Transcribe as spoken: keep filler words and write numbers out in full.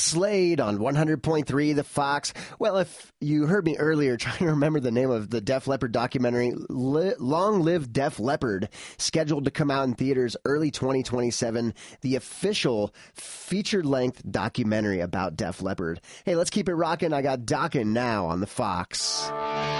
Slade on one hundred point three The Fox. Well, if you heard me earlier trying to remember the name of the Def Leppard documentary, Li- Long Live Def Leppard, scheduled to come out in theaters early twenty twenty-seven, the official feature-length documentary about Def Leppard. Hey, let's keep it rocking. I got Dokken now on The Fox.